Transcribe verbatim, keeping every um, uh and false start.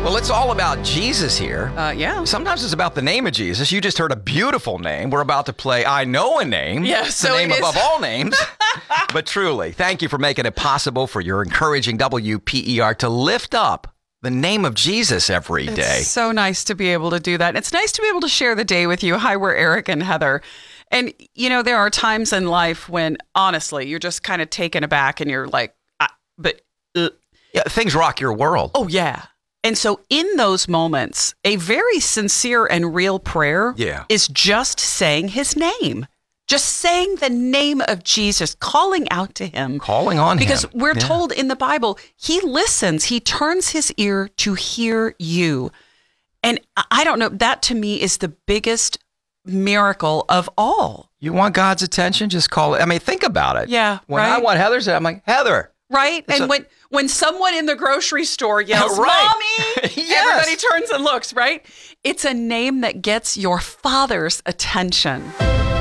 Well, it's all about Jesus here. Uh, yeah. Sometimes it's about the name of Jesus. You just heard a beautiful name. We're about to play I Know a Name. Yeah, It's so the name it is. above all names. But truly, thank you for making it possible for your encouraging W P E R to lift up the name of Jesus every day. It's so nice to be able to do that. It's nice to be able to share the day with you. Hi, we're Eric and Heather. And, you know, there are times in life when, honestly, you're just kind of taken aback and you're like, I, but, uh, Yeah, things rock your world. oh, yeah. And so in those moments, a very sincere and real prayer Yeah. is just saying his name, just saying the name of Jesus, calling out to him. Calling on Because him. we're Yeah. told in the Bible, he listens, he turns his ear to hear you. And I- I don't know, that to me is the biggest miracle of all. You want God's attention? Just call it. I mean, think about it. Yeah, When I right? want Heather's, I'm like, Heather. Right? And So- when when someone in the grocery store yells, Right. Mommy, Yes. everybody turns and looks, right? It's a name that gets your Father's attention.